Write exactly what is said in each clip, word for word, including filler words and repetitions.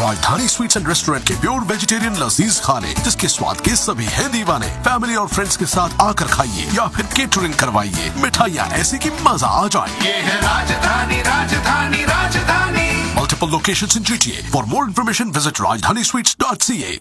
राजधानी sweets and restaurant के pure vegetarian लजीज खाने जिसके स्वाद के सभी हैं दीवाने। फैमिली और फ्रेंड्स के साथ आकर खाइए या फिर केटरिंग करवाइए। मिठाइयाँ ऐसी कि मजा आ जाए। ये है राजधानी राजधानी राजधानी। Multiple locations in G T A. For more information, visit rajdhani sweets dot c a.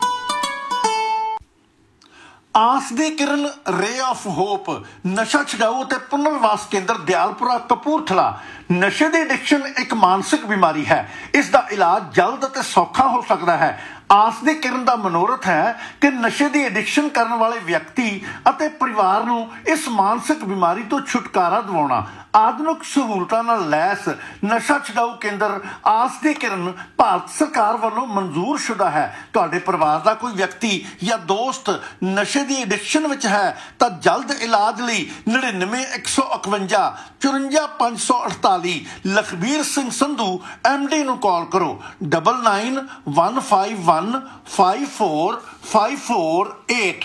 ਆਸ ਦੀ ਕਿਰਨ ਰੇ ਆਫ ਹੋਪ ਨਸ਼ਾ ਛਡਾਊ ਅਤੇ ਪੁਨਰਵਾਸ ਕੇਂਦਰ ਦਿਆਲਪੁਰਾ ਕਪੂਰਥਲਾ। ਨਸ਼ੇ ਦੀ ਐਡਿਕਸ਼ਨ ਇੱਕ ਮਾਨਸਿਕ ਬਿਮਾਰੀ ਹੈ। ਇਸ ਦਾ ਇਲਾਜ ਜਲਦ ਅਤੇ ਸੌਖਾ ਹੋ ਸਕਦਾ ਹੈ। ਆਸ ਦੀ ਕਿਰਨ ਦਾ ਮਨੋਰਥ ਹੈ ਕਿ ਨਸ਼ੇ ਦੀ ਐਡਿਕਸ਼ਨ ਕਰਨ ਵਾਲੇ ਵਿਅਕਤੀ ਅਤੇ ਪਰਿਵਾਰ ਨੂੰ ਇਸ ਮਾਨਸਿਕ ਬਿਮਾਰੀ ਤੋਂ ਛੁਟਕਾਰਾ ਦਿਵਾਉਣਾ। ਆਧੁਨਿਕ ਸਹੂਲਤਾਂ ਨਾਲ ਲੈਸ ਨਸ਼ਾ ਛਡਾਊ ਕੇਂਦਰ ਆਸ ਦੀ ਕਿਰਨ ਭਾਰਤ ਸਰਕਾਰ ਵੱਲੋਂ ਮਨਜ਼ੂਰ ਸ਼ੁਦਾ ਹੈ। ਤੁਹਾਡੇ ਪਰਿਵਾਰ ਦਾ ਕੋਈ ਵਿਅਕਤੀ ਜਾਂ ਦੋਸਤ ਨਸ਼ੇ ਦੀ ਐਡਿਕਸ਼ਨ ਵਿੱਚ ਹੈ ਤਾਂ ਜਲਦ ਇਲਾਜ ਲਈ ਨੜਿਨਵੇਂ ਇੱਕ ਸੌ ਇਕਵੰਜਾ ਚੁਰੰਜਾ ਪੰਜ ਸੌ ਅਠਤਾਲੀ ਲਖਬੀਰ ਸਿੰਘ ਸੰਧੂ ਐਮ ਡੀ ਨੂੰ ਕਾਲ ਕਰੋ double nine one five one five four five four eight.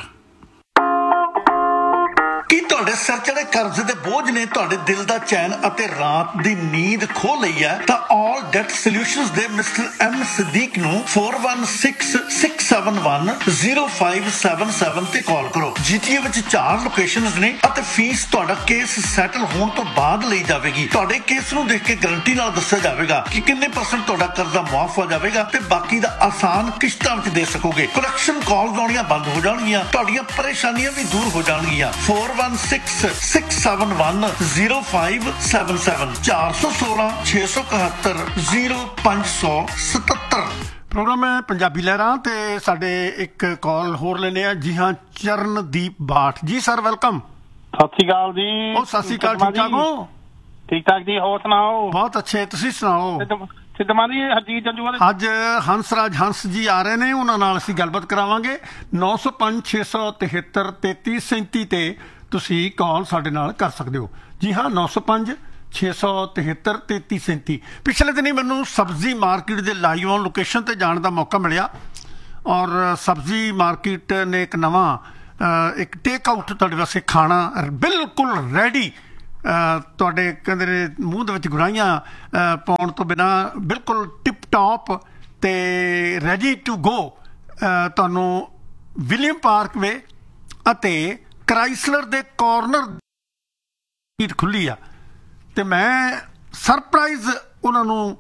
ਕੀ ਤੁਹਾਡੇ ਸਿਰ ਚੜੇ ਕਰਜ਼ ਦੇ ਬੋਝ ਨੇ ਤੁਹਾਡੇ ਦਿਲ ਦਾ ਚੈਨ ਅਤੇ ਰਾਤ ਦੀ ਨੀਂਦ ਖੋਹ ਲਈ ਹੈ ਤਾਂ ਆਲ ਡੈਟ ਸੋਲਿਊਸ਼ਨਸ ਦੇ ਮਿਸਟਰ ਐਮ ਸਦੀਕ ਨੂੰ four one six six seven one zero five seven seven ਤੇ ਕਾਲ ਕਰੋ। ਜੀਟੀਏ ਵਿੱਚ ਚਾਰ ਲੋਕੇਸ਼ਨਸ ਨੇ ਅਤੇ ਫੀਸ ਤੁਹਾਡਾ ਕੇਸ ਸੈਟਲ ਹੋਣ ਤੋਂ ਬਾਅਦ ਲਈ ਜਾਵੇਗੀ। ਤੁਹਾਡੇ ਕੇਸ ਨੂੰ ਦੇਖ ਕੇ ਗਰੰਟੀ ਨਾਲ ਦੱਸਿਆ ਜਾਵੇਗਾ ਕਿ ਕਿੰਨੇ ਪਰਸੈਂਟ ਤੁਹਾਡਾ ਕਰਜ਼ਾ ਮੁਆਫ ਹੋ ਜਾਵੇਗਾ ਤੇ ਬਾਕੀ ਦਾ ਆਸਾਨ ਕਿਸ਼ਤਾਂ ਵਿੱਚ ਦੇ ਸਕੋਗੇ। ਕਲੈਕਸ਼ਨ ਕਾਲਸ ਆਉਣੀਆਂ ਬੰਦ ਹੋ ਜਾਣਗੀਆਂ, ਤੁਹਾਡੀਆਂ ਪਰੇਸ਼ਾਨੀਆਂ ਵੀ ਦੂਰ ਹੋ ਜਾਣਗੀਆਂ। Four one six six seven one zero five seven seven ਚਾਰ ਸੌ ਸੋਲਾਂ ਛੇ ਸੌ ਇਕਹੱਤਰ ਜ਼ੀਰੋ ਪੰਜ ਸੌ ਸਤੱਤਰ। ਪ੍ਰੋਗਰਾਮ ਹੈ ਪੰਜਾਬੀ ਲਹਿਰਾਂ ਤੇ ਸਾਡੇ ਇੱਕ ਕਾਲ ਹੋਰ ਲੈਣੇ ਆ। ਜੀ ਹਾਂ, ਚਰਨਦੀਪ ਬਾਠ ਜੀ। Sir welcome. ਸਤਿ ਸ਼੍ਰੀ ਅਕਾਲ ਜੀ। ਉਹ ਸਤਿ ਸ਼੍ਰੀ ਅਕਾਲ। ਠੀਕ ਠਾਕ ਹੋ? ਠੀਕ ਠਾਕ ਜੀ, ਹੋਰ ਸੁਣਾਓ? ਬਹੁਤ ਅੱਛੇ, ਤੁਸੀਂ ਸੁਣਾਓ? ਸਿੱਧਮਾਨੀ ਹਰਜੀਤ ਜੰਜੂਵਾਲ ਅੱਜ ਹੰਸਰਾਜ ਹੰਸ ਜੀ ਆ ਰਹੇ ਨੇ, ਉਹਨਾਂ ਨਾਲ ਅਸੀਂ ਗੱਲਬਾਤ ਕਰਾਵਾਂਗੇ। ਨੌ ਸੌ ਪੰਜ ਛੇ ਸੌ ਤਿਹੱਤਰ ਤੇਤੀ ਸੈਂਤੀ ਤੇ ਤੁਸੀਂ ਕਾਲ ਸਾਡੇ ਨਾਲ ਕਰ ਸਕਦੇ ਹੋ। ਜੀ ਹਾਂ, ਨੌ ਸੌ ਪੰਜ ਛੇ ਸੌ ਤਿਹੱਤਰ ਤੇਤੀ ਸੈਂਤੀ। ਪਿਛਲੇ ਦਿਨੀ ਮੈਨੂੰ ਸਬਜ਼ੀ ਮਾਰਕੀਟ ਦੇ ਲਾਈਵ ਔਨ ਲੋਕੇਸ਼ਨ ਤੇ ਜਾਣ ਦਾ ਮੌਕਾ ਮਿਲਿਆ ਔਰ ਸਬਜ਼ੀ ਮਾਰਕੀਟ ਨੇ ਇੱਕ ਨਵਾਂ ਇੱਕ ਟੇਕ ਆਊਟ ਤੁਹਾਡੇ ਵਾਸਤੇ ਖਾਣਾ ਬਿਲਕੁਲ ਰੈਡੀ, ਤੁਹਾਡੇ ਕਹਿੰਦੇ ਨੇ ਮੂੰਹ ਦੇ ਵਿੱਚ ਗੁਰਾਈਆਂ ਪਾਉਣ ਤੋਂ ਬਿਨਾਂ ਬਿਲਕੁਲ ਟਿਪ ਟੌਪ ਤੇ ਰੈਡੀ ਟੂ ਗੋ ਤੁਹਾਨੂੰ ਵਿਲੀਅਮ ਪਾਰਕ ਵੇ ਅਤੇ ਕ੍ਰਾਈਸਲਰ ਦੇ ਕਾਰਨਰ ਸੀਟ ਖੁੱਲੀ ਆ ਤੇ ਮੈਂ ਸਰਪ੍ਰਾਈਜ਼ ਉਹਨਾਂ ਨੂੰ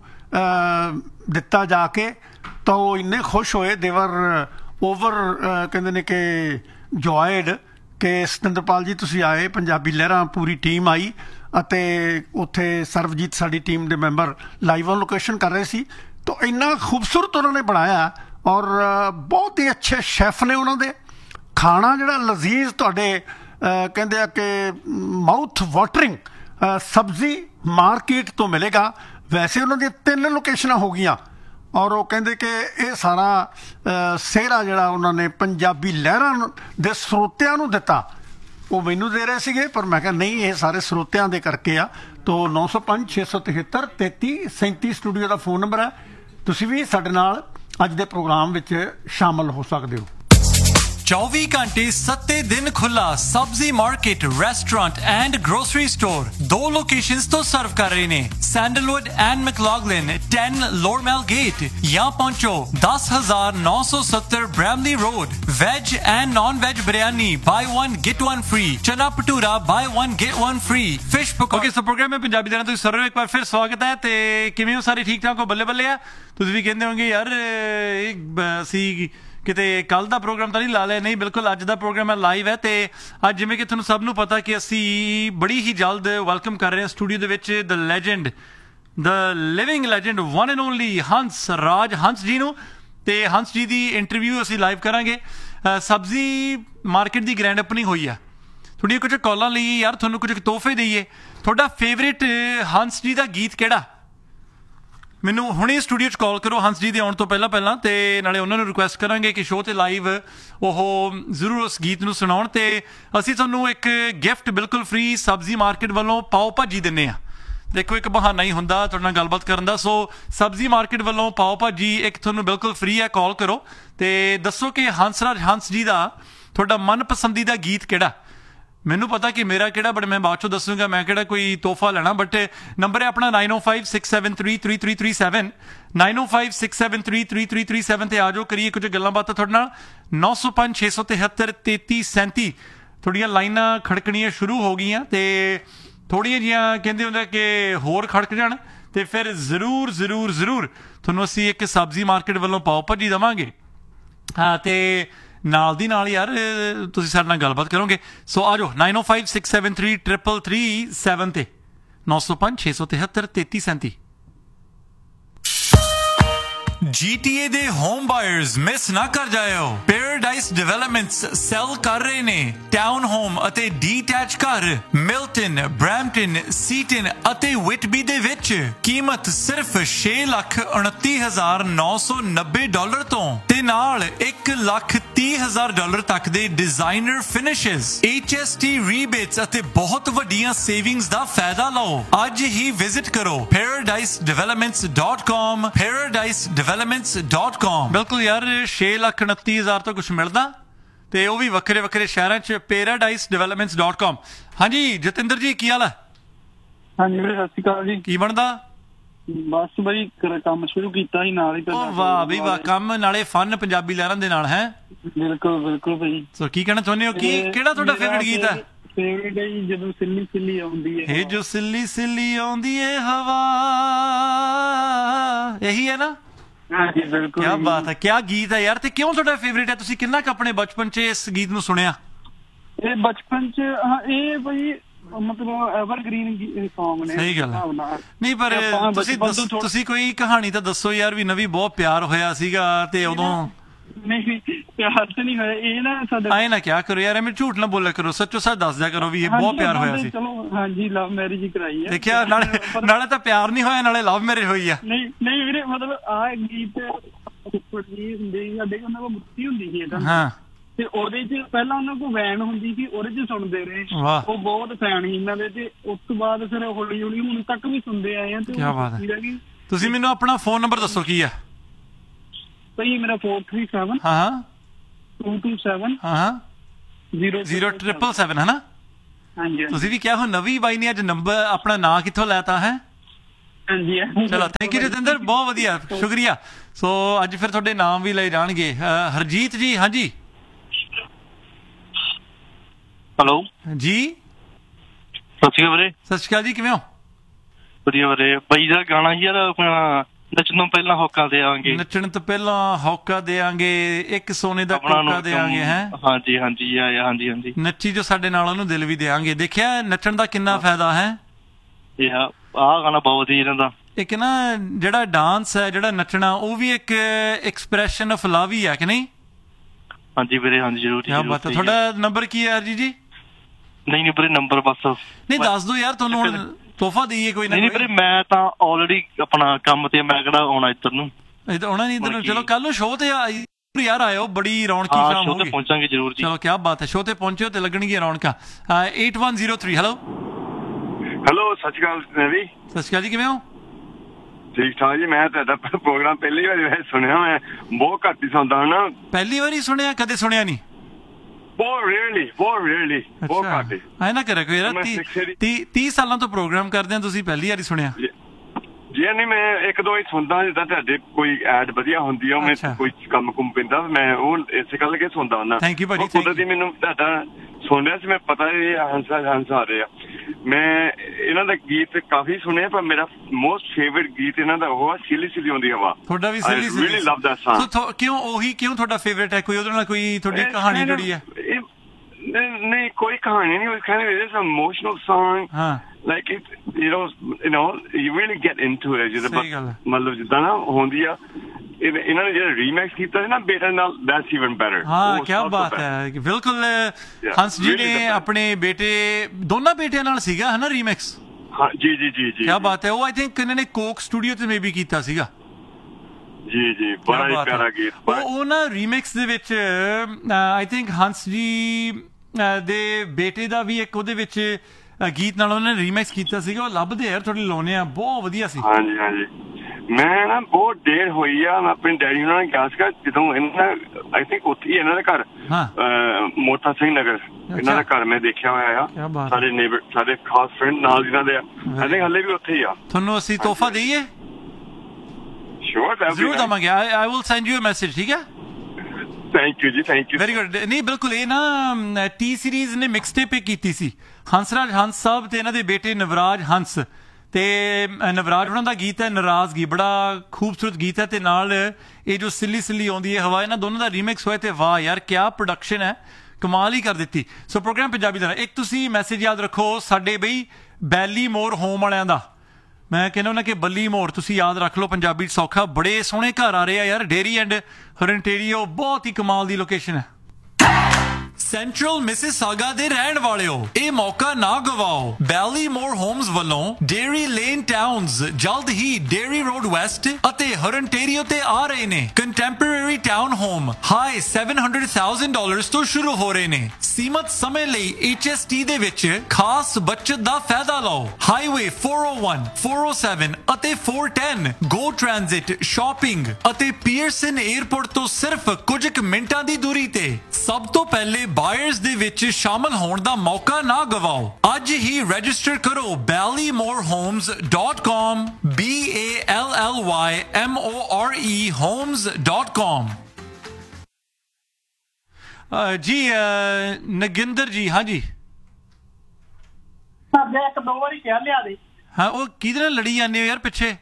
ਦਿੱਤਾ ਜਾ ਕੇ ਤਾਂ ਉਹ ਇੰਨੇ ਖੁਸ਼ ਹੋਏ, ਦੇਵਰ ਓਵਰ ਕਹਿੰਦੇ ਨੇ ਕਿ ਜੋਇਡ ਕਿ ਸਤਿੰਦਰਪਾਲ ਜੀ ਤੁਸੀਂ ਆਏ, ਪੰਜਾਬੀ ਲਹਿਰਾਂ ਪੂਰੀ ਟੀਮ ਆਈ ਅਤੇ ਉੱਥੇ ਸਰਬਜੀਤ ਸਾਡੀ ਟੀਮ ਦੇ ਮੈਂਬਰ ਲਾਈਵ ਔਨ ਲੋਕੇਸ਼ਨ ਕਰ ਰਹੇ ਸੀ। ਤਾਂ ਇੰਨਾ ਖੂਬਸੂਰਤ ਉਹਨਾਂ ਨੇ ਬਣਾਇਆ ਔਰ ਬਹੁਤ ਹੀ ਅੱਛੇ ਸ਼ੈਫ ਨੇ ਉਹਨਾਂ ਦੇ। ਖਾਣਾ ਜਿਹੜਾ ਲਜ਼ੀਜ਼ ਤੁਹਾਡੇ ਕਹਿੰਦੇ ਆ ਕਿ ਮਾਊਥ ਵਾਟਰਿੰਗ ਸਬਜ਼ੀ ਮਾਰਕੀਟ ਤੋਂ ਮਿਲੇਗਾ। ਵੈਸੇ ਉਹਨਾਂ ਦੀਆਂ ਤਿੰਨ ਲੋਕੇਸ਼ਨਾਂ ਹੋ ਗਈਆਂ ਔਰ ਉਹ ਕਹਿੰਦੇ ਕਿ ਇਹ ਸਾਰਾ ਸਿਹਰਾ ਜਿਹੜਾ ਉਹਨਾਂ ਨੇ ਪੰਜਾਬੀ ਲਹਿਰਾਂ ਦੇ ਸਰੋਤਿਆਂ ਨੂੰ ਦਿੱਤਾ, ਉਹ ਮੈਨੂੰ ਦੇ ਰਹੇ ਸੀਗੇ, ਪਰ ਮੈਂ ਕਿਹਾ ਨਹੀਂ, ਇਹ ਸਾਰੇ ਸਰੋਤਿਆਂ ਦੇ ਕਰਕੇ ਆ। ਤੋ ਨੌ ਸੌ ਪੰਜ ਛੇ ਸੌ ਤਿਹੱਤਰ ਤੇਤੀ ਸੈਂਤੀ ਸਟੂਡੀਓ ਦਾ ਫੋਨ ਨੰਬਰ ਹੈ। ਤੁਸੀਂ ਵੀ ਸਾਡੇ ਨਾਲ ਅੱਜ ਦੇ ਪ੍ਰੋਗਰਾਮ ਵਿੱਚ ਸ਼ਾਮਲ ਹੋ ਸਕਦੇ ਹੋ। चौबीस घंटे सत्ते दिन खुला सब्जी market restaurant and grocery store दो लोकेशंस तो सर्व कर रहे ने sandalwood and McLaughlin ten लोरमेल gate. यहाँ पहुंचो दस हजार नौ सौ सत्तर Bramalea road. Veg and non veg biryani by one get one free, चना bhatura by one get one free, fish पकौड़े। ओके, सो प्रोग्राम में पंजाबी देना तुसीं सुन रहे हो, एक बार फिर स्वागत है। ते किवें हो सारे? ठीक ठाक हो? बल्ले बल्ले आ? तुसीं भी कहंदे होंगे यार ਅਸੀਂ ਕਿਤੇ ਕੱਲ੍ਹ ਦਾ ਪ੍ਰੋਗਰਾਮ ਤਾਂ ਨਹੀਂ ਲਾ ਲਿਆ। ਨਹੀਂ, ਬਿਲਕੁਲ ਅੱਜ ਦਾ ਪ੍ਰੋਗਰਾਮ ਹੈ, ਲਾਈਵ ਹੈ। ਅਤੇ ਅੱਜ ਜਿਵੇਂ ਕਿ ਤੁਹਾਨੂੰ ਸਭ ਨੂੰ ਪਤਾ ਕਿ ਅਸੀਂ ਬੜੀ ਹੀ ਜਲਦ ਵੈਲਕਮ ਕਰ ਰਹੇ ਹਾਂ ਸਟੂਡੀਓ ਦੇ ਵਿੱਚ ਦ legend, the living legend, one and only Hans Raj Hans ਜੀ ਨੂੰ। ਅਤੇ ਹੰਸ ਜੀ ਦੀ ਇੰਟਰਵਿਊ ਅਸੀਂ ਲਾਈਵ ਕਰਾਂਗੇ। ਸਬਜ਼ੀ ਮਾਰਕੀਟ ਦੀ ਗ੍ਰੈਂਡ ਓਪਨਿੰਗ ਹੋਈ ਆ। ਥੋੜ੍ਹੀਆਂ ਕੁਝ ਕਾਲਾਂ ਲਈ ਯਾਰ ਤੁਹਾਨੂੰ ਕੁਝ ਤੋਹਫੇ ਦੇਈਏ। ਤੁਹਾਡਾ ਫੇਵਰੇਟ ਹੰਸ ਜੀ ਦਾ ਗੀਤ ਕਿਹੜਾ? ਮੈਨੂੰ ਹੁਣੇ ਸਟੂਡੀਓ 'ਚ ਕਾਲ ਕਰੋ ਹੰਸ ਜੀ ਦੇ ਆਉਣ ਤੋਂ ਪਹਿਲਾਂ ਪਹਿਲਾਂ ਅਤੇ ਨਾਲੇ ਉਹਨਾਂ ਨੂੰ ਰਿਕੁਐਸਟ ਕਰਾਂਗੇ ਕਿ ਸ਼ੋਅ 'ਤੇ ਲਾਈਵ ਉਹ ਜ਼ਰੂਰ ਉਸ ਗੀਤ ਨੂੰ ਸੁਣਾਉਣ। ਅਤੇ ਅਸੀਂ ਤੁਹਾਨੂੰ ਇੱਕ ਗਿਫਟ ਬਿਲਕੁਲ ਫ੍ਰੀ ਸਬਜ਼ੀ ਮਾਰਕੀਟ ਵੱਲੋਂ ਪਾਓ ਭਾਜੀ ਦਿੰਦੇ ਹਾਂ। ਦੇਖੋ, ਇੱਕ ਬਹਾਨਾ ਹੀ ਹੁੰਦਾ ਤੁਹਾਡੇ ਨਾਲ ਗੱਲਬਾਤ ਕਰਨ ਦਾ। ਸੋ ਸਬਜ਼ੀ ਮਾਰਕੀਟ ਵੱਲੋਂ ਪਾਓ ਭਾਜੀ ਇੱਕ ਤੁਹਾਨੂੰ ਬਿਲਕੁਲ ਫ੍ਰੀ ਹੈ। ਕਾਲ ਕਰੋ ਅਤੇ ਦੱਸੋ ਕਿ ਹੰਸਰਾਜ ਹੰਸ ਜੀ ਦਾ ਤੁਹਾਡਾ ਮਨਪਸੰਦੀਦਾ ਗੀਤ ਕਿਹੜਾ। ਮੈਨੂੰ ਪਤਾ ਕਿ ਮੇਰਾ ਕਿਹੜਾ, ਬਟ ਮੈਂ ਬਾਅਦ ਚੋਂ ਦੱਸੂਗਾ ਮੈਂ ਕਿਹੜਾ ਕੋਈ ਤੋਹਫਾ ਲੈਣਾ। ਬਟ ਨੰਬਰ ਹੈ ਆਪਣਾ ਨਾਈਨ ਓ five six seven three three three three seven nine ਓ five six seven three three three three seven ਤੇ ਆ ਜਾਓ, ਕਰੀਏ ਕੁਝ ਗੱਲਾਂ ਬਾਤਾਂ ਤੁਹਾਡੇ ਨਾਲ। ਨੌ ਸੌ ਪੰਜ ਛੇ ਸੌ ਤਿਹੱਤਰ ਤੇਤੀ ਸੈਂਤੀ ਥੋੜੀਆਂ ਲਾਈਨਾਂ ਖੜਕਣੀਆਂ ਸ਼ੁਰੂ ਹੋ ਗਈਆਂ ਤੇ ਥੋੜ੍ਹੀਆਂ ਜਿਹੀਆਂ ਕਹਿੰਦੇ ਹੁੰਦੇ ਕਿ ਹੋਰ ਖੜਕ ਜਾਣ ਤੇ ਫਿਰ ਜ਼ਰੂਰ ਜ਼ਰੂਰ ਜ਼ਰੂਰ ਤੁਹਾਨੂੰ ਅਸੀਂ ਇੱਕ ਸਬਜ਼ੀ ਮਾਰਕੀਟ ਵੱਲੋਂ ਪਾਓ ਭਾਜੀ ਦੇਵਾਂਗੇ। ਹਾਂ, ਤੇ ਨਾਲ ਦੀ ਨਾਲ ਯਾਰ ਤੁਸੀਂ ਸਾਡੇ ਨਾਲ ਗੱਲਬਾਤ ਕਰੋਗੇ। ਸੋ ਆ ਜਾਓ ਨਾਈਨ ਓ five six seven three triple three seven ਤੇ ਨੌ ਸੌ ਪੰਜ ਛੇ ਸੌ ਤਿਹੱਤਰ ਤੇਤੀ ਸੈਂਤੀ। G T A ਦੇ ਹੋਮ ਬਾਇਰਸ ਮਿਸ ਨਾ ਕਰ ਜਾਇਓ। ਪੈਰਾਡਾਈਸ ਡਿਵੈਲਪਮੈਂਟਸ ਸੈਲ ਕਰ ਰਹੇ ਨੇ ਟਾਊਨ ਹੋਮ ਅਤੇ ਡੀਟੈਚ ਘਰ ਮਿਲਟਨ, ਬ੍ਰੈਂਪਟਨ, ਸੀਟਨ ਅਤੇ ਵਿਟਬੀ ਦੇ ਵਿੱਚ। ਕੀਮਤ ਸਿਰਫ ਛੇ ਲੱਖ ਉਨੱਤੀ ਹਜ਼ਾਰ ਨੌ ਸੌ ਨੱਬੇ ਡਾਲਰ ਤੋਂ ਤੇ ਨਾਲ ਇੱਕ ਲੱਖ ਤੀਹ ਹਜ਼ਾਰ ਡਾਲਰ ਤੱਕ ਦੇ ਡਿਜ਼ਾਈਨਰ ਫਿਨਿਸ਼ਸ, H S T ਰੀਬੇਟਸ ਅਤੇ ਬਹੁਤ ਵੱਡੀਆਂ ਸੇਵਿੰਗਸ ਦਾ ਫਾਇਦਾ ਲਓ। ਅੱਜ ਹੀ ਵਿਜ਼ਿਟ ਕਰੋ ਪੈਰਾਡਾਈਸ developments dot com ਪੈਰਾਡਾਈਸ developments dot com. ਬਿਲਕੁਲ ਯਾਰ, ਛੇ ਲੱਖ ਉਨੱਤੀ ਹਜ਼ਾਰ ਤੋਂ ਕੁਝ ਮਿਲਦਾ ਤੇ ਉਹ ਵੀ ਵੱਖਰੇ ਵੱਖਰੇ ਸ਼ਹਿਰਾਂ 'ਚ। ਪੈਰਾਡਾਈਸ ਡਿਵੈਲਪਮੈਂਟਸ ਡਾਟ ਕਾਮ। ਹਾਂਜੀ ਜਤਿੰਦਰ ਜੀ, ਕੀ ਹਾਲ ਹੈ? ਹਾਂਜੀ ਵੀਰੇ, ਸਤਿ ਸ਼੍ਰੀ ਅਕਾਲ ਜੀ। ਕੀ ਬਣਦਾ? ਬਸ ਬਈ ਕੰਮ ਸ਼ੁਰੂ ਕੀਤਾ ਸੀ ਨਾਲ ਹੀ। ਉਹ ਵਾਹ ਬਈ ਵਾਹ, ਕੰਮ ਨਾਲੇ ਫਨ ਪੰਜਾਬੀ ਲਹਿਰਾਂ ਦੇ ਨਾਲ ਹੈ। ਬਿਲਕੁਲ ਬਿਲਕੁਲ ਭਾਈ। ਸੋ ਕੀ ਕਹਿਣਾ ਚਾਹੁੰਦੇ ਹੋ? ਕੀ ਕਿਹੜਾ ਤੁਹਾਡਾ ਫੇਵਰਿਟ ਗੀਤ ਹੈ? ਫੇਵਰਿਟ ਹੈ ਜੀ ਜਦੋਂ ਸਿੱਲੀ ਸਿੱਲੀ ਆਉਂਦੀ ਹੈ। ਇਹ ਜੋ ਸਿੱਲੀ ਸਿੱਲੀ ਆਉਂਦੀ ਏ ਹਵਾ, ਇਹੀ ਹੈ ਨਾ? ਹਾਂਜੀ ਬਿਲਕੁਲ। ਕੀ ਬਾਤ ਹੈ, ਕੀ ਗੀਤ ਹੈ ਯਾਰ। ਤੇ ਕਿਉਂ ਤੁਹਾਡਾ ਫੇਵਰਿਟ ਹੈ? ਤੁਸੀਂ ਕਿੰਨਾ ਕੁ ਆਪਣੇ ਬਚਪਨ 'ਚ ਇਸ ਗੀਤ ਨੂੰ ਸੁਣਿਆ? ਇਹ ਬਚਪਨ 'ਚ ਹਾਂ, ਇਹ ਬਈ ਮਤਲਬ ਐਵਰਗ੍ਰੀਨ ਸੌਂਗ ਨੇ। ਸਹੀ ਗੱਲ ਹੈ। ਨਹੀਂ ਪਰ ਤੁਸੀਂ ਤੁਸੀਂ ਕੋਈ ਕਹਾਣੀ ਤਾਂ ਦੱਸੋ ਯਾਰ, ਵੀ ਨਵੀਂ ਬਹੁਤ ਪਿਆਰ ਹੋਇਆ ਸੀਗਾ ਤੇ ਉਦੋਂ। ਨਹੀਂ ਪਿਆਰ ਤਾਂ ਨਹੀਂ ਹੋਇਆ ਇਹ ਨਾ ਸਾਡੇ। ਆਏ ਨਾ ਕਿਆ ਕਰੋ ਯਾਰ, ਐਵੇਂ ਝੂਠ ਨਾ ਬੋਲਿਆ ਕਰੋ, ਸੱਚੋ ਸੱਚ ਦੱਸ ਦਿਆ ਕਰੋ ਵੀ ਇਹ ਬਹੁਤ ਪਿਆਰ ਹੋਇਆ ਸੀ। ਚਲੋ ਹਾਂਜੀ, ਲਵ ਮੈਰਿਜ ਹੀ ਕਰਾਈ ਹੈ। ਦੇਖਿਆ, ਨਾਲੇ ਨਾਲੇ ਤਾਂ ਪਿਆਰ ਨਹੀਂ ਹੋਇਆ, ਨਾਲੇ ਲਵ ਮੈਰਿਜ ਹੋਈ ਆ। ਨਹੀਂ ਨਹੀਂ ਵੀਰੇ, ਮਤਲਬ ਆਹ ਗੀਤ ਹੁੰਦੇ ਸੀ ਸਾਡੇ, ਉਹਨਾਂ ਕੋਲ ਮੁੱਤੀ ਹੁੰਦੀ ਸੀ ਇਹਦਾ। ਹਾਂ, ਤੇ ਉਹਦੇ 'ਚ ਪਹਿਲਾਂ ਉਹਨਾਂ ਕੋਲ ਵੈਨ ਹੁੰਦੀ ਸੀ, ਉਹਦੇ 'ਚ ਸੁਣਦੇ ਰਹੇ। ਵਾਹ, ਉਹ ਬਹੁਤ ਫੈਨ ਸੀ ਇਹਨਾਂ ਦੇ। ਤੇ ਉਸ ਤੋਂ ਬਾਅਦ ਫਿਰ ਹੌਲੀ ਹੌਲੀ ਹੁਣ ਤੱਕ ਵੀ ਸੁਣਦੇ ਆਏ ਆ। ਤੇ ਕੀ ਬਾਤ ਹੈ। ਤੁਸੀਂ ਮੈਨੂੰ ਆਪਣਾ ਫੋਨ ਨੰਬਰ ਦੱਸੋ, ਕੀ ਆ ਭਾਈ? ਮੇਰਾ ਫੋਰ ਥ੍ਰੀ ਸੈਵਨ ਹਾਂ ਟੂ ਟੂ ਸੈਵਨ ਹਾਂ ਜ਼ੀਰੋ ਜ਼ੀਰੋ ਟ੍ਰਿਪਲ ਸੈਵਨ ਹੈ ਨਾ? ਹਾਂਜੀ। ਤੁਸੀਂ ਵੀ ਕਿਹਾ ਹੋ ਨਵੀਂ ਬਾਈ ਨੇ ਅੱਜ ਨੰਬਰ ਆਪਣਾ ਨਾਂ ਕਿੱਥੋਂ ਲੈਤਾ ਹੈ? ਹਾਂਜੀ। ਚਲੋ ਥੈਂਕ ਯੂ ਜਤਿੰਦਰ, ਬਹੁਤ ਵਧੀਆ, ਸ਼ੁਕਰੀਆ। ਸੋ ਅੱਜ ਫਿਰ ਤੁਹਾਡੇ ਨਾਮ ਵੀ ਲਏ ਜਾਣਗੇ। ਹਰਜੀਤ ਜੀ, ਹਾਂਜੀ ਹੈਲੋ ਜੀ, ਸਤਿ ਸ਼੍ਰੀ ਅਕਾਲ ਵੀਰੇ। ਸਤਿ ਸ਼੍ਰੀ ਅਕਾਲ ਜੀ, ਕਿਵੇਂ ਹੋ? ਵਧੀਆ ਵੀਰੇ। ਬਾਈ ਦਾ ਗਾਣਾ ਯਾਰ ਆਪਣਾ ਨੱਚਣ ਤੋਂ ਪਹਿਲਾਂ ਹੋਕਾ ਦੇਵਾਂਗੇ, ਨੱਚਣ ਤੋਂ ਪਹਿਲਾਂ ਹੋਕਾ ਦੇਵਾਂਗੇ, ਇੱਕ ਸੋਨੇ ਦਾ ਕੋਕਾ ਦੇਵਾਂਗੇ। ਹੈ ਹਾਂਜੀ ਹਾਂਜੀ ਹਾਂਜੀ ਹਾਂਜੀ। ਨੱਚੀ ਜੋ ਸਾਡੇ ਨਾਲ ਉਹਨੂੰ ਦਿਲ ਵੀ ਦੇਵਾਂਗੇ। ਦੇਖਿਆ ਨੱਚਣ ਦਾ ਕਿੰਨਾ ਫਾਇਦਾ ਹੈ। ਇਹ ਆਹ ਗਾਣਾ ਬਹੁਤ ਵਧੀਆ ਇਹਨਾਂ ਦਾ। ਇੱਕ ਨਾ ਜਿਹੜਾ ਡਾਂਸ ਹੈ, ਜਿਹੜਾ ਨੱਚਣਾ, ਉਹ ਵੀ ਇੱਕ ਐਕਸਪ੍ਰੈਸ਼ਨ ਆਫ ਲਵ ਹੀ ਹੈ ਕਿ ਨਹੀਂ? ਹਾਂਜੀ ਵੀਰੇ, ਹਾਂਜੀ ਜ਼ਰੂਰ। ਕੀ ਬਾਤ ਹੈ। ਤੁਹਾਡਾ ਨੰਬਰ ਕੀ ਹੈ ਹਰਜੀਤ ਜੀ? ਨਹੀਂ ਨਹੀਂ ਵੀਰੇ, ਨੰਬਰ ਬਸ ਨਹੀਂ ਦੱਸ ਦਿਓ ਯਾਰ, ਤੁਹਾਨੂੰ ਹੁਣ ਤੋਹਫਾ ਦੇਈਏ ਕੋਈ ਨਾ। ਨਹੀਂ ਵੀਰੇ, ਮੈਂ ਤਾਂ ਆਲਰੇਡੀ ਆਪਣਾ ਕੰਮ ਤੇ, ਮੈਂ ਕਿਹੜਾ ਆਉਣਾ ਇੱਧਰ ਨੂੰ। ਇੱਧਰ ਆਉਣਾ ਨਹੀਂ ਇੱਧਰ ਨੂੰ। ਚਲੋ ਕੱਲ ਨੂੰ ਸ਼ੋਅ ਤੇ ਯਾਰ ਆਇਓ, ਬੜੀ ਰੌਣਕੀ ਸ਼ਾਮ ਹੋਊਗੀ। ਪਹੁੰਚਾਂਗੇ ਜ਼ਰੂਰ ਜੀ। ਚਲੋ ਕੀ ਬਾਤ ਹੈ, ਸ਼ੋਅ ਤੇ ਪਹੁੰਚਿਓ ਤੇ ਲੱਗਣਗੀਆਂ ਰੌਣਕਾਂ। Eight one zero three. Hello hello, ਸਤਿ ਸ਼੍ਰੀ ਅਕਾਲ ਨਵੀ। ਸਤਿ ਸ਼੍ਰੀ ਅਕਾਲ ਜੀ, ਕਿਵੇਂ ਹੋ? ਠੀਕ ਠਾਕ ਜੀ। ਮੈਂ ਤੁਹਾਡਾ ਪ੍ਰੋਗਰਾਮ ਪਹਿਲੀ ਵਾਰੀ ਸੁਣਿਆ, ਮੈਂ ਬਹੁਤ ਘੱਟ ਹੀ ਸੁਣਦਾ ਨਾ। ਪਹਿਲੀ ਵਾਰੀ ਸੁਣਿਆ? ਕਦੇ ਸੁਣਿਆ ਨਹੀਂ? ਬਹੁਤ ਰੇਅਰਲੀ, ਬਹੁਤ ਰੇਅਰਲੀ, ਬਹੁਤ ਘੱਟ। ਐ ਨਾ ਕਰਿਆ ਕੋਈ ਯਾਰ, ਤੀਹ ਸਾਲਾਂ ਤੋਂ ਪ੍ਰੋਗਰਾਮ ਕਰਦੇ ਆ, ਤੁਸੀਂ ਪਹਿਲੀ ਵਾਰੀ ਸੁਣਿਆ? ਜੀ ਨਹੀਂ, ਮੈਂ ਇੱਕ ਦੋ ਹੀ ਸੁਣਦਾ, ਜਿੱਦਾਂ ਤੁਹਾਡੇ ਕੋਈ ਐਡ ਵਧੀਆ ਹੁੰਦੀ ਆ, ਮੈਂ ਕੋਈ ਕੰਮ ਕੁੰਮ ਪੈਂਦਾ, ਮੈਂ ਉਹ ਇਸੇ ਗੱਲ ਕੇ ਸੁਣਦਾ ਹੁੰਦਾ। ਥੈਂਕ ਯੂ ਭਾਜੀ। ਕੁਦਰਤੀ ਮੈਨੂੰ ਤੁਹਾਡਾ ਸੁਣ ਰਿਹਾ ਸੀ, ਮੈਂ ਪਤਾ ਇਹ ਹੰਸਾ ਹੰਸ ਆ ਰਹੇ ਆ। ਮੈਂ ਇਹਨਾਂ ਦਾ ਗੀਤ ਕਾਫੀ ਸੁਣਿਆ, ਪਰ ਮੇਰਾ ਮੋਸਟ ਫੇਵਰਿਟ ਗੀਤ ਇਹਨਾਂ ਦਾ ਉਹ ਆ ਸਿੱਲੀ ਸਿੱਲੀ ਆਉਂਦੀ ਹਵਾ। ਤੁਹਾਡਾ ਵੀ ਸਿੱਲੀ ਸਿੱਲੀ? Really love that song. ਕਿਉਂ ਉਹੀ ਕਿਉਂ ਤੁਹਾਡਾ ਫੇਵਰਿਟ ਹੈ? ਕੋਈ ਉਹਦੇ ਨਾਲ ਕੋਈ ਤੁਹਾਡੀ ਕਹਾਣੀ ਜੁੜੀ ਹੈ? ਨਹੀਂ, ਕੋਈ ਕਹਾਣੀ ਨਹੀਂ। It's kind of, it's an emotional song. ਹਾਂ, like it, you know, you know, you really get into it. ਸਹੀ ਗੱਲ ਹੈ। ਮਤਲਬ ਜਿੱਦਾਂ ਨਾ ਹੁੰਦੀ ਆ, ਇਹਨਾਂ ਨੇ ਜਿਹੜਾ ਰੀਮੈਕਸ ਕੀਤਾ ਸੀ ਨਾ ਬੇਟੇ ਨਾਲ, that's even better. ਹਾਂ, ਕੀ ਬਾਤ ਹੈ। ਬਿਲਕੁਲ, ਹੰਸ ਜੀ ਨੇ ਆਪਣੇ ਬੇਟੇ, ਦੋਨਾਂ ਬੇਟਿਆਂ ਨਾਲ ਸੀਗਾ ਹੈ ਨਾ ਰੀਮੈਕਸ? ਹਾਂ ਜੀ ਜੀ ਜੀ ਜੀ। ਕੀ ਬਾਤ ਹੈ। ਉਹ ਆਈ ਥਿੰਕ ਇਹਨਾਂ ਨੇ ਕੋਕ ਸਟੂਡੀਓ ਤੇ ਮੇਬੀ ਕੀਤਾ ਸੀਗਾ। ਜੀ ਜੀ, ਬੜਾ ਹੀ ਪਿਆਰਾ ਗੀਤ। ਉਹ ਨਾ ਰੀਮੈਕਸ ਦੇ ਵਿੱਚ ਆਈ ਥਿੰਕ ਹੰਸ ਜੀ ਦੇ ਬੇਟੇ ਦਾ ਵੀ ਇੱਕ ਉਹਦੇ ਵਿੱਚ ਗੀਤ ਨਾਲ ਉਹਨਾਂ ਨੇ ਰੀਮੈਕਸ ਕੀਤਾ ਸੀਗਾ। ਉਹ ਲੱਭਦੇ ਯਾਰ, ਤੁਹਾਡੇ ਲਾਉਣੇ ਆ, ਬਹੁਤ ਵਧੀਆ ਸੀ। ਹਾਂਜੀ ਹਾਂਜੀ। ਮੈਂ ਨਾ ਬਹੁਤ ਦੇਰ ਹੋਈ ਆ, ਮੈਂ ਆਪਣੇ ਡੈਡੀ ਉਹਨਾਂ ਨੇ ਕਿਹਾ ਸੀਗਾ ਜਦੋਂ ਇਹਨਾਂ ਆਈ ਥਿੰਕ ਉੱਥੇ ਹੀ ਇਹਨਾਂ ਦਾ ਘਰ ਮੋਤਾ ਸਿੰਘ ਨਗਰ, ਇਹਨਾਂ ਦਾ ਘਰ ਮੈਂ ਦੇਖਿਆ ਹੋਇਆ ਆ। ਸਾਡੇ ਨੇਬਰ, ਸਾਡੇ ਖਾਸ ਫਰੈਂਡ ਨਾਲ ਇਹਨਾਂ ਦੇ ਆ, ਆਈ ਥਿੰਕ ਹਲੇ ਵੀ ਉੱਥੇ ਹੀ ਆ। ਤੁਹਾਨੂੰ ਅਸੀਂ ਤੋਹਫਾ ਦੇਈਏ? ਸ਼ੋਰ, ਜ਼ਰੂਰ ਦਵਾਂਗੇ। I will send you a message, ਠੀਕ ਹੈ? ਥੈਂਕ ਯੂ ਜੀ, ਥੈਂਕ ਯੂ। Very good. ਨਹੀਂ ਬਿਲਕੁਲ, ਇਹ ਨਾ ਟੀ ਸੀਰੀਜ਼ ਨੇ ਮਿਕਸ ਟੇਪ ਕੀਤੀ ਸੀ, ਹੰਸਰਾਜ ਹੰਸ ਸਾਹਿਬ ਤੇ ਇਹਨਾਂ ਦੇ ਬੇਟੇ ਨਵਰਾਜ ਹੰਸ, ਤੇ ਨਵਰਾਜ ਉਹਨਾਂ ਦਾ ਗੀਤ ਹੈ ਨਾਰਾਜ਼ਗੀ, ਬੜਾ ਖੂਬਸੂਰਤ ਗੀਤ ਹੈ, ਤੇ ਨਾਲ ਇਹ ਜੋ ਸਿੱਲੀ ਸਿੱਲੀ ਆਉਂਦੀ ਹੈ ਹਵਾ, ਇਹਨਾਂ ਦੋਨੋਂ ਦਾ ਰੀਮਿਕਸ ਹੋਇਆ, ਤੇ ਵਾਹ ਯਾਰ ਕਿਆ ਪ੍ਰੋਡਕਸ਼ਨ ਹੈ, ਕਮਾਲ ਹੀ ਕਰ ਦਿੱਤੀ। ਸੋ ਪ੍ਰੋਗਰਾਮ ਪੰਜਾਬੀ ਦਾ ਇੱਕ ਤੁਸੀਂ ਮੈਸੇਜ ਯਾਦ ਰੱਖੋ ਸਾਡੇ ਬਈ ਬੈਲੀ ਮੋਰ ਹੋਮ ਵਾਲਿਆਂ ਦਾ, ਮੈਂ ਕਹਿੰਦਾ ਉਹਨਾਂ ਕਿ ਬੱਲੀ ਮੋਰ ਤੁਸੀਂ ਯਾਦ ਰੱਖ ਲਓ, ਪੰਜਾਬੀ ਸੌਖਾ, ਬੜੇ ਸੋਹਣੇ ਘਰ ਆ ਰਹੇ ਆ ਯਾਰ, ਡੇਰੀ ਐਂਡ ਹਰਨਟੇਰੀਓ, ਬਹੁਤ ਹੀ ਕਮਾਲ ਦੀ ਲੋਕੇਸ਼ਨ ਹੈ। ਸੈਂਟਰਲ ਮਿਸਿਸਾਗਾ ਦੇ ਰਹਿਣ ਵਾਲਿਓ, ਇਹ ਮੌਕਾ ਨਾ ਗਵਾਓ। ਬੈਲੀਮੋਰ ਹੋਮਸ ਵੱਲੋਂ ਡੇਰੀ ਲੇਨ ਟਾਊਨਸ ਜਲਦ ਹੀ ਡੇਰੀ ਰੋਡ ਵੈਸਟ ਅਤੇ ਹਰਨਟੇਰੀਓ ਤੇ ਆ ਰਹੇ ਨੇ। ਕੰਟੈਂਪਰੇਰੀ ਟਾਊਨ ਹੋਮ ਹਾਈ ਸੱਤ ਸੌ ਹਜ਼ਾਰ ਡਾਲਰਸ ਤੋਂ ਸ਼ੁਰੂ ਹੋ ਰਹੇ ਨੇ। ਸੀਮਤ ਸਮੇਂ ਲਈ ਐਚ ਐਸ ਟੀ ਦੇ ਵਿੱਚ ਖਾਸ ਬਚਤ ਦਾ ਫਾਇਦਾ ਲਓ। ਹਾਈਵੇ ਚਾਰ ਸੌ ਇੱਕ, ਚਾਰ ਸੌ ਸੱਤ ਅਤੇ ਚਾਰ ਸੌ ਦਸ ਗੋ ਟ੍ਰਾਂਜ਼ਿਟ, ਸ਼ਾਪਿੰਗ ਅਤੇ ਪੀਅਰਸਨ 에ਅਰਪੋਰਟ ਤੋਂ ਸਿਰਫ ਕੁਝ ਕੁ ਮਿੰਟਾਂ ਦੀ ਦੂਰੀ ਤੇ। ਸਭ ਤੋਂ ਪਹਿਲੇ ਬਾਇਰਸ ਦੇ ਵਿੱਚ ਸ਼ਾਮਲ ਹੋਣ ਦਾ ਮੌਕਾ ਨਾ ਗਵਾਓ। ਅੱਜ ਹੀ ਰਜਿਸਟਰ ਕਰੋ ਬੈਲੀਮੋਰ homes dot com, B A L L Y M O R E homes dot com. ਜੀ ਨਗਿੰਦਰ ਜੀ, ਹਾਂਜੀ ਸਾਡੇ ਇੱਕ ਦੋ ਵਾਰੀ ਕਹਿ ਲਿਆ ਦੇ। ਹਾਂ, ਉਹ ਕਿਹਦੇ ਨਾਲ ਲੜੀ ਜਾਂਦੇ ਹੋ ਯਾਰ ਪਿੱਛੇ?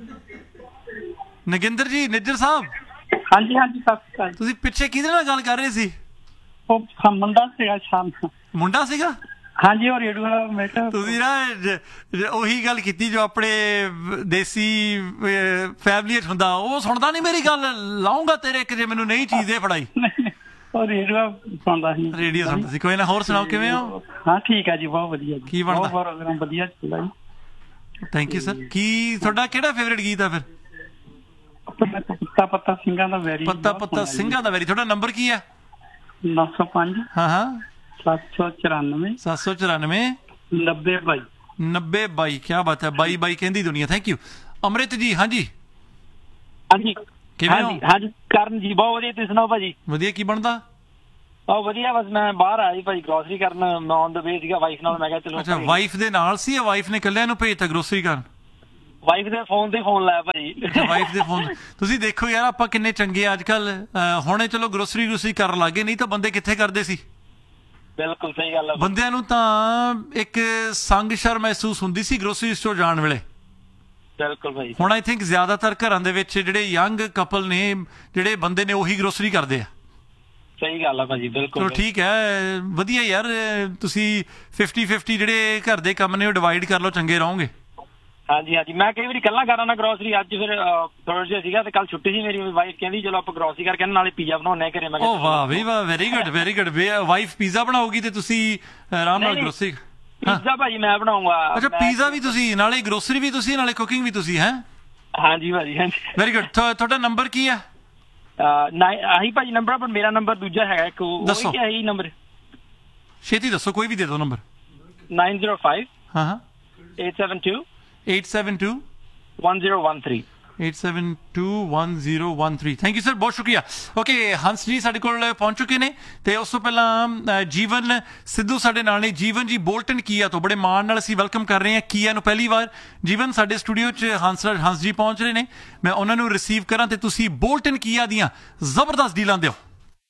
ਨਗਿੰਦਰ ਜੀ, ਨਿੱਜਰ ਸਾਹਿਬ। ਹਾਂਜੀ ਹਾਂਜੀ, ਸਤਿ ਸ਼੍ਰੀ ਅਕਾਲ। ਤੁਸੀਂ ਪਿੱਛੇ ਕਿਹਦੇ ਨਾਲ ਗੱਲ ਕਰ ਰਹੇ ਸੀ? ਉਹ ਮੁੰਡਾ ਸੀਗਾ ਸ਼ਾਮ ਨੂੰ। ਮੁੰਡਾ ਸੀਗਾ? ਹਾਂਜੀ, ਉਹ ਰੇਡੀਓ ਵਾਲਾ। ਮੈਂ ਕਿਹਾ ਤੁਸੀਂ ਨਾ ਉਹੀ ਗੱਲ ਕੀਤੀ ਜੋ ਆਪਣੇ ਦੇਸੀ ਫੈਮਿਲੀ 'ਚ ਹੁੰਦਾ, ਉਹ ਸੁਣਦਾ ਨਹੀਂ ਮੇਰੀ ਗੱਲ, ਲਾਉਂਗਾ ਤੇਰੇ ਇੱਕ ਜੇ ਮੈਨੂੰ ਨਹੀਂ ਚੀਜ਼ ਦੇ ਫੜਾਈ। ਉਹ ਰੇਡੀਓ ਸੁਣਦਾ ਸੀ। ਰੇਡੀਓ ਸੁਣਦਾ ਸੀ। ਕੋਈ ਨਾ, ਹੋਰ ਸੁਣਾਓ ਕਿਵੇਂ ਹੋ? ਹਾਂ ਠੀਕ ਹੈ ਜੀ, ਬਹੁਤ ਵਧੀਆ। ਕੀ ਬਣਦਾ? ਪ੍ਰੋਗਰਾਮ ਵਧੀਆ ਚੱਲਦਾ ਜੀ। Thank you sir. ਕੀ ਤੁਹਾਡਾ ਕਿਹੜਾ ਫੇਵਰੇਟ ਗੀਤ ਆ ਫਿਰ? ਪੱਤਾ ਪੱਤਾ ਸਿੰਘਾਂ ਦਾ ਵੈਰੀ। ਪੱਤਾ ਪੱਤਾ ਸਿੰਘਾਂ ਦਾ ਵੈਰੀ। ਤੁਹਾਡਾ ਨੰਬਰ ਕੀ ਹੈ? ਨੌ ਸੌ ਪੰਜ, ਹਾਂ ਹਾਂ, ਸੱਤ ਸੌ ਚੁਰਾਨਵੇਂ, ਸੱਤ ਸੌ ਚੁਰਾਨਵੇਂ, ਨੱਬੇ ਬਾਈ, ਨੱਬੇ ਬਾਈ। ਕਿਆ ਬਾਤ ਹੈ, ਬਾਈ ਬਾਈ ਕਹਿੰਦੀ ਦੁਨੀਆ। Thank you. ਅੰਮ੍ਰਿਤ ਜੀ, ਹਾਂਜੀ ਹਾਂਜੀ ਕਿਵੇਂ ਹੋ? ਹਾਂਜੀ ਕਰਨ ਜੀ, ਬਹੁਤ ਵਧੀਆ। ਤੁਸੀਂ ਸੁਣਾਓ ਭਾਜੀ? ਵਧੀਆ। ਕੀ ਬਣਦਾ? ਬਹੁਤ ਵਧੀਆ। ਬਸ ਮੈਂ ਬਾਹਰ ਆਇਆ ਜੀ ਭਾਜੀ ਗਰੋਸਰੀ ਕਰਨ, ਮੈਂ ਔਨ ਦ ਵੇ ਸੀਗਾ ਵਾਈਫ ਨਾਲ। ਮੈਂ ਕਿਹਾ ਚਲੋ। ਅੱਛਾ, ਵਾਈਫ ਦੇ ਨਾਲ ਸੀ ਜਾਂ ਵਾਈਫ ਨੇ ਇਕੱਲਿਆਂ ਨੂੰ ਭੇਜਤਾ ਗਰੋਸਰੀ ਕਰਨ? ਵਾਈਫ ਦੇ ਫੋਨ ਤੇ ਫੋਨ ਲਾਇਆ ਭਾਜੀ। ਵਾਈਫ ਦੇ ਫੋਨ। ਤੁਸੀਂ ਦੇਖੋ ਯਾਰ, ਆਪਾਂ ਕਿੰਨੇ ਚੰਗੇ ਅੱਜ ਕੱਲ। ਹੁਣੇ ਚਲੋ ਗਰੋਸਰੀ ਗਰੋਸਰੀ ਕਰਨ ਲੱਗੇ, ਨਹੀਂ ਤਾਂ ਬੰਦੇ ਕਿੱਥੇ ਕਰਦੇ ਸੀ? ਬਿਲਕੁਲ ਸਹੀ ਗੱਲ ਹੈ। ਬੰਦਿਆਂ ਨੂੰ ਤਾਂ ਇੱਕ ਸੰਗ ਸ਼ਰਮ ਮਹਿਸੂਸ ਹੁੰਦੀ ਸੀ ਗਰੋਸਰੀ ਸਟੋਰ ਜਾਣ ਵੇਲੇ। ਬਿਲਕੁਲ ਭਾਈ। ਹੁਣ ਆਈ ਥਿੰਕ ਜ਼ਿਆਦਾਤਰ ਘਰਾਂ ਦੇ ਵਿੱਚ ਜਿਹੜੇ ਯੰਗ ਕਪਲ ਨੇ, ਜਿਹੜੇ ਬੰਦੇ ਨੇ, ਉਹੀ ਗਰੋਸਰੀ ਕਰਦੇ ਆ। ਸਹੀ ਗੱਲ ਆ ਭਾਜੀ, ਬਿਲਕੁਲ। ਚਲੋ ਠੀਕ ਹੈ, ਵਧੀਆ ਯਾਰ। ਤੁਸੀਂ ਫਿਫਟੀ ਫਿਫਟੀ ਜਿਹੜੇ ਘਰ ਦੇ ਕੰਮ ਨੇ ਉਹ ਡਿਵਾਈਡ ਕਰ ਲਓ, ਚੰਗੇ ਰਹੋਗੇ। ਹਾਂਜੀ ਹਾਂਜੀ, ਮੈਂ ਕਈ ਵਾਰੀ ਕੱਲਾ ਕਰਾਂ ਨਾ ਗਰੋਸਰੀ। ਅੱਜ ਫਿਰ ਥਰਸਡੇ ਸੀਗਾ ਤੇ ਕੱਲ ਛੁੱਟੀ ਸੀ ਮੇਰੀ। ਵਾਈਫ ਕਹਿੰਦੀ ਚਲੋ ਆਪਾਂ ਗਰੋਸਰੀ ਕਰਕੇ ਨਾਲੇ ਪੀਜ਼ਾ ਬਣਾਉਣੇ ਘਰੇ। ਮੈਂ ਕਿਹਾ ਓ ਵਾਹ ਵੀ ਵਾਹ, very good very good. Wife pizza ਬਣਾਉਗੀ ਤੇ ਤੁਸੀਂ ਆਰਾਮ ਨਾਲ ਗਰੋਸਰੀ। ਪੀਜ਼ਾ ਭਾਜੀ ਮੈਂ ਬਣਾਉਂਗਾ। ਅੱਛਾ, ਪੀਜ਼ਾ ਵੀ ਤੁਸੀਂ, ਨਾਲੇ ਗਰੋਸਰੀ ਵੀ ਤੁਸੀਂ, ਨਾਲੇ ਕੁਕਿੰਗ ਵੀ ਤੁਸੀਂ, ਹੈ? ਹਾਂਜੀ ਭਾਜੀ, ਹਾਂਜੀ। Very good. ਤੁਹਾਡਾ ਨੰਬਰ ਕੀ ਹੈ? ਆਹੀ ਭਾਜੀ ਨੰਬਰ, ਪਰ ਮੇਰਾ ਨੰਬਰ ਦੂਜਾ ਹੈਗਾ ਇੱਕ। ਦੱਸੋ। ਇਹੀ ਨੰਬਰ ਛੇਤੀ ਦੱਸੋ, ਕੋਈ ਵੀ ਦੇ ਦਿਓ ਨੰਬਰ। ਨਾਈਨ ਜ਼ੀਰੋ ਫਾਈਵ, ਹਾਂ ਹਾਂ, eight seven to, eight seven to, one zero one three, eight seven to, one zero one three. Thank you sir, ਬਹੁਤ ਸ਼ੁਕਰੀਆ। ਓਕੇ, ਹੰਸ ਜੀ ਸਾਡੇ ਕੋਲ ਪਹੁੰਚ ਚੁੱਕੇ ਨੇ, ਤੇ ਉਸ ਤੋਂ ਪਹਿਲਾਂ ਜੀਵਨ ਸਿੱਧੂ ਸਾਡੇ ਨਾਲ ਨੇ। ਜੀਵਨ ਜੀ ਬੋਲਟਨ ਕੀਆ ਤੋਂ ਬੜੇ ਮਾਣ ਨਾਲ ਅਸੀਂ ਵੈਲਕਮ ਕਰ ਰਹੇ ਹਾਂ ਕੀਆ ਨੂੰ ਪਹਿਲੀ ਵਾਰ। ਜੀਵਨ, ਸਾਡੇ ਸਟੂਡੀਓ 'ਚ ਹੰਸਰਾਜ ਹੰਸ ਜੀ ਪਹੁੰਚ ਰਹੇ ਨੇ, ਮੈਂ ਉਹਨਾਂ ਨੂੰ ਰਿਸੀਵ ਕਰਾਂ ਤੇ ਤੁਸੀਂ ਬੋਲਟਨ ਕੀਆ ਦੀਆਂ ਜ਼ਬਰਦਸਤ ਡੀਲਾਂ ਦਿਓ।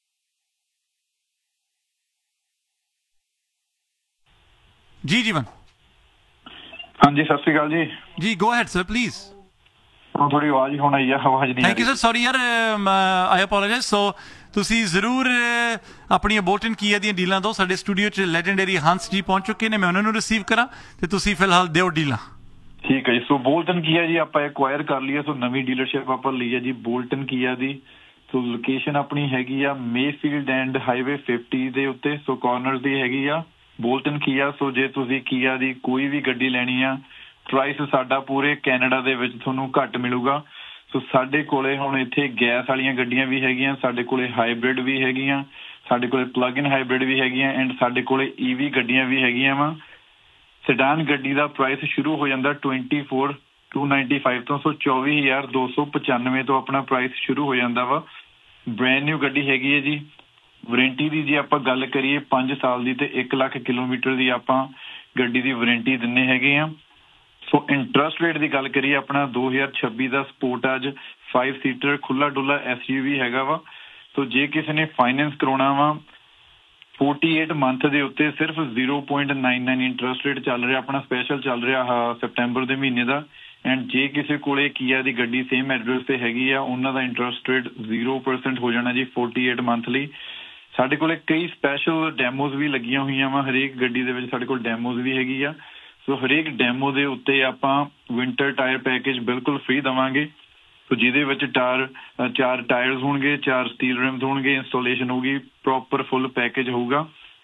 ਜੀ ਜੀਵਨ। ਹਾਂਜੀ, ਸਤਿ ਸ਼੍ਰੀ ਅਕਾਲ ਜੀ। ਜੀ ਗੋ ਹੈਡ ਸਰ ਪਲੀਜ਼। ਥੋੜੀ ਆਵਾਜ਼ ਹੀ ਹੁਣ ਆਈ ਆ, ਆਵਾਜ਼ ਨਹੀਂ। Thank you sir. ਸੌਰੀ ਯਾਰ, ਆਈ ਅਪੋਲੋਜਾਈਜ਼। ਸੋ ਤੁਸੀਂ ਜ਼ਰੂਰ ਆਪਣੀਆਂ ਬੋਲਟਨ ਕੀਆ ਦੀਆਂ ਡੀਲਾਂ ਦਿਓ। ਸਾਡੇ ਸਟੂਡੀਓ 'ਚ ਲੈਜੈਂਡਰੀ ਹੰਸ ਜੀ ਪਹੁੰਚ ਚੁੱਕੇ ਨੇ, ਮੈਂ ਉਹਨਾਂ ਨੂੰ ਰਿਸੀਵ ਕਰਾਂ ਤੇ ਤੁਸੀਂ ਫਿਲਹਾਲ ਦਿਓ ਡੀਲਾਂ। ਠੀਕ ਹੈ ਜੀ। ਸੋ ਬੋਲਟਨ ਕੀਆ ਜੀ ਆਪਾਂ ਐਕਵਾਇਰ ਕਰ ਲਈ ਹੈ। ਸੋ ਨਵੀਂ ਡੀਲਰਸ਼ਿਪ ਆਪਾਂ ਲਈ ਹੈ ਜੀ ਬੋਲਟਨ ਕੀਆ ਦੀ। ਸੋ ਲੋਕੇਸ਼ਨ ਆਪਣੀ ਹੈਗੀ ਆ ਮੇਫੀਲਡ ਐਂਡ ਹਾਈਵੇ ਫਿਫਟੀ ਦੇ ਉੱਤੇ। ਸੋ ਕਾਰਨਰ ਦੀ ਹੈਗੀ ਆ ਬੋਲਟਨ ਕੀਆ। ਸੋ ਜੇ ਤੁਸੀਂ ਕੀਆ ਦੀ ਕੋਈ ਵੀ ਗੱਡੀ ਲੈਣੀ ਆ, ਪ੍ਰਾਈਸ ਸਾਡਾ ਪੂਰੇ ਕੈਨੇਡਾ ਦੇ ਵਿੱਚ ਤੁਹਾਨੂੰ ਘੱਟ ਮਿਲੂਗਾ। ਸੋ ਸਾਡੇ ਕੋਲੇ ਹੁਣ ਇੱਥੇ ਗੈਸ ਵਾਲੀਆਂ ਗੱਡੀਆਂ ਵੀ ਹੈਗੀਆਂ, ਸਾਡੇ ਕੋਲੇ ਹਾਈਬ੍ਰਿਡ ਵੀ ਹੈਗੀਆਂ, ਸਾਡੇ ਕੋਲੇ ਪਲੱਗ ਇਨ ਹਾਈਬ੍ਰਿਡ ਵੀ ਹੈਗੀਆਂ, ਐਂਡ ਸਾਡੇ ਕੋਲੇ ਈਵੀ ਗੱਡੀਆਂ ਵੀ ਹੈਗੀਆਂ ਵਾ। ਸੈਡਾਨ ਗੱਡੀ ਦਾ ਪ੍ਰਾਈਸ ਸ਼ੁਰੂ ਹੋ ਜਾਂਦਾ twenty four to ninety five तो सो चौबी हज़ार दो सौ पचानवे तो अपना प्राइस शुरू हो जाता वा। ब्रैंड न्यू गड्डी हैगी है जी। वारंटी दी जी आपां गल करिए पांच साल दी ते एक लाख किलोमीटर दी आपां गड्डी दी वारंटी दिन्ने हैगे आ। सो इंटरस्ट रेट की गल करिए अपना दो हज़ार छब्बी का स्पोर्टाज फाइव सीटर खुला डुला एस यू वी हैगा वा। तो जे किसी ने फाइनेंस करवाना वा अड़तालीस मंथ के उत्ते सिर्फ zero point nine nine interest rate चल रहा अपना स्पैशल चल रहा सितंबर के महीने का। एंड जे किसी को किया दी गड्डी सेम एड्रैस से हैगी आ उन्हां दा इंटरस्ट रेट जीरो परसेंट हो जाना जी अड़तालीस मंथली। साडे कोले कई स्पैशल डैमोज भी लगियां हुई वा हरेक गड्डी दे विच साडे कोल डैमोज भी हैगी आ। सो हरेक डैमो दे उत्ते आपां विंटर टायर पैकेज बिल्कुल फ्री देवांगे। तो जिहदे विच टायर चार टायर्स होणगे चार स्टील रिम्स होणगे इंस्टॉलेशन होगी प्रॉपर फुल पैकेज होगा।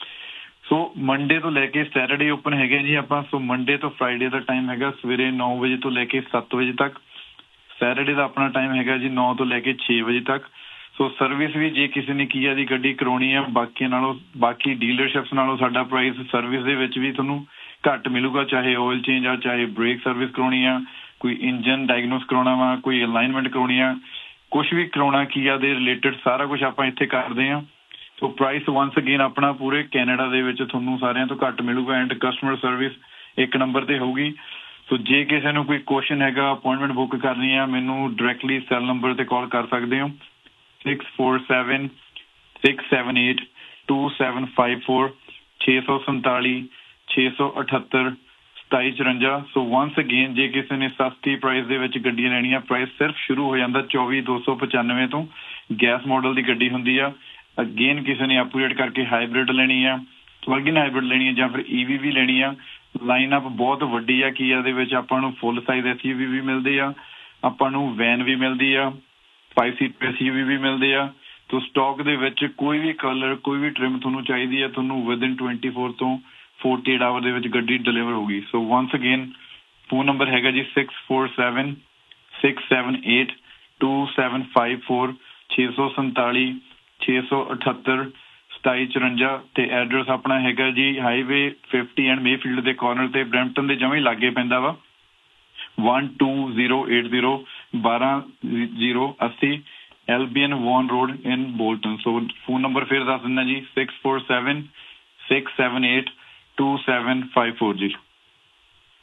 सो मंडे तो लैके सैटरडे ओपन है जी आपां। सो मंडे तो फ्राइडे का टाइम है सवेरे नौ बजे तो लैके सत्त बजे तक। सैटरडे का अपना टाइम है जी नौ तो लैके छे बजे तक। सो सर्विस भी जे किसी ने किया दी गड्डी करवानी है बाकी नालों बाकी डीलरशिप्स नालों साडा प्राइस सर्विस दे विच भी तुहानूं घट मिलूगा। चाहे ऑयल चेंज आ चाहे ब्रेक सर्विस करवानी आ कोई इंजन डायग्नोस करवाना वा कोई अलाइनमेंट करवानी आ कुछ भी करवाना किया दे रिलेटेड सारा कुछ आपां इत्थे करदे आ। तो प्राइस वंस अगेन अपना पूरे कैनेडा दे विच तुहानूं सारिਆਂ ਤੋਂ घट मिलूगा एंड कस्टमर सर्विस एक नंबर ते होगी। तो जे किसी ने कोई क्वेश्चन हैगा अपॉइंटमेंट बुक करनी है मैनू डायरैक्टली सैल नंबर ते कॉल कर सकते हो six four seven six seven eight two seven five four छे सौ संताली छे सौ अठहत्तर सताई चुरंजा। सो वंस अगेन जे किसी ने सस्ती प्राइस दे विच गड्डियां लैणियां प्राइस सिर्फ शुरू हो जाता चौबी दो सौ पचानवे तो गैस मॉडल की गड्डी हुंदी आ। अगेन किसी ने अपग्रेड करके हाइब्रिड लेनी है प्लग इन हाइब्रिड लेनी है या फिर ईवी भी लेनी है लाइन अप बहुत वड्डी आ। कीया दे विच आपां नूं full size S U we भी मिलदी आ आपां नूं वैन भी मिलदी आ five seat S U we भी मिलदी आ। तो स्टॉक दे विच कोई भी कलर कोई भी ट्रिम तुहानूं चाहीदी है तुहानूं विद इन ट्वेंटी फोर तो फोर्टी एट आवर दे विच गड्डी डिलीवर होगी। So once again phone number हैगा जी six four seven six seven eight two seven five four छे सौ संताली छे सौ अठहत्तर सताई चुरंजा ते एड्रैस अपना हैगा जी हाईवे फिफ्टी एंड मेफील्ड के कॉर्नर ते ब्रैम्पटन के जमें लागे पैंदा वा one two zero eight zero बारह जीरो अस्सी एल्बियन वॉन रोड इन बोल्टन। सो फोन नंबर फिर दस दिना जी six four seven six seven eight two seven five four G.